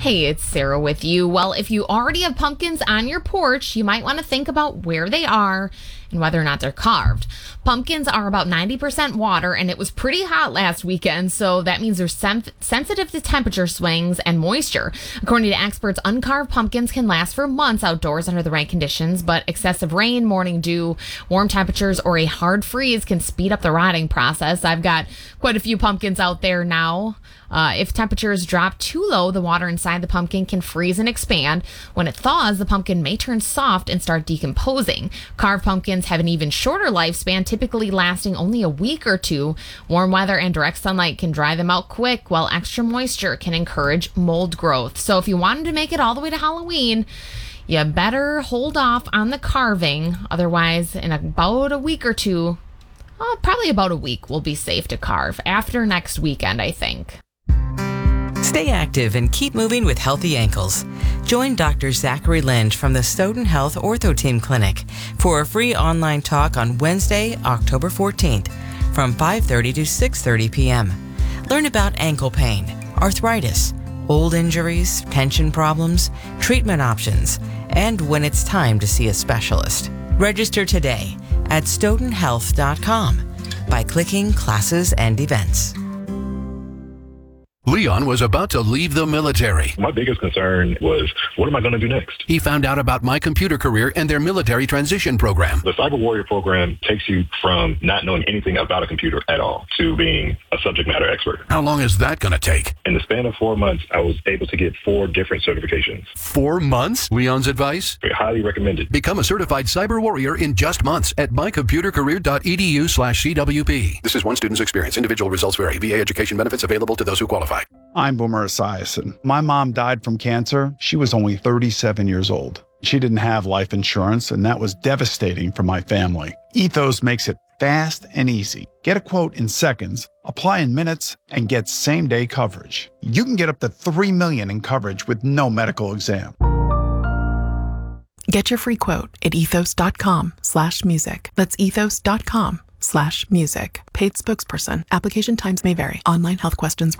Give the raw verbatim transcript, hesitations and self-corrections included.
Hey, it's Sarah with you. Well, if you already have pumpkins on your porch, you might want to think about where they are and whether or not they're carved. Pumpkins are about ninety percent water, and it was pretty hot last weekend, so that means they're sem- sensitive to temperature swings and moisture. According to experts, uncarved pumpkins can last for months outdoors under the right conditions, but excessive rain, morning dew, warm temperatures, or a hard freeze can speed up the rotting process. I've got quite a few pumpkins out there now. Uh, if temperatures drop too low, the water inside the pumpkin can freeze and expand. When it thaws, the pumpkin may turn soft and start decomposing. Carved pumpkins have an even shorter lifespan, typically lasting only a week or two. Warm weather and direct sunlight can dry them out quick, while extra moisture can encourage mold growth. So if you wanted to make it all the way to Halloween, you better hold off on the carving. Otherwise, in about a week or two, oh, probably about a week, will be safe to carve. After next weekend, I think. Stay active and keep moving with healthy ankles. Join Doctor Zachary Lynch from the Stoughton Health Ortho Team Clinic for a free online talk on Wednesday, October fourteenth from five thirty to six thirty p.m. Learn about ankle pain, arthritis, old injuries, tension problems, treatment options, and when it's time to see a specialist. Register today at stoughton health dot com by clicking Classes and Events. Leon was about to leave the military. My biggest concern was, what am I going to do next? He found out about My Computer Career and their military transition program. The Cyber Warrior program takes you from not knowing anything about a computer at all to being a subject matter expert. How long is that going to take? In the span of four months, I was able to get four different certifications. Four months? Leon's advice? Highly recommended. Become a certified cyber warrior in just months at my computer career dot e d u slash c w p. This is one student's experience. Individual results vary. V A education benefits available to those who qualify. I'm Boomer Esiason. My mom died from cancer. She was only thirty-seven years old. She didn't have life insurance, and that was devastating for my family. Ethos makes it fast and easy. Get a quote in seconds, apply in minutes, and get same-day coverage. You can get up to three million dollars in coverage with no medical exam. Get your free quote at ethos.com slash music. That's ethos.com slash music. Paid spokesperson. Application times may vary. Online health questions